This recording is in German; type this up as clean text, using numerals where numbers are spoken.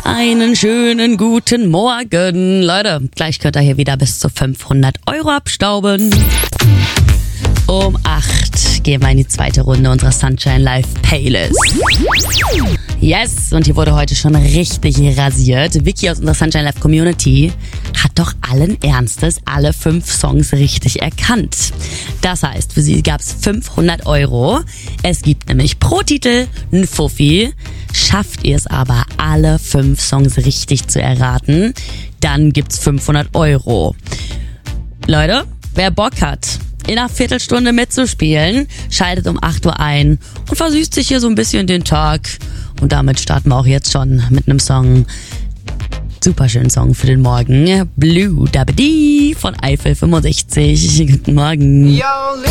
Einen schönen guten Morgen. Leute, gleich könnt ihr hier wieder bis zu 500 € abstauben. Um 8 gehen wir in die zweite Runde unserer Sunshine Live Playlist. Yes, und hier wurde heute schon richtig rasiert. Vicky aus unserer Sunshine Live Community hat doch allen Ernstes alle 5 Songs richtig erkannt. Das heißt, für sie gab es 500 €. Es gibt nämlich pro Titel einen Fuffi. Schafft ihr es aber, alle 5 Songs richtig zu erraten, dann gibt's 500 €. Leute, wer Bock hat, in einer Viertelstunde mitzuspielen, schaltet um 8 Uhr ein und versüßt sich hier so ein bisschen den Tag. Und damit starten wir auch jetzt schon mit einem Song. Superschönen Song für den Morgen. Blue Dabba Dee von Eiffel 65. Guten Morgen.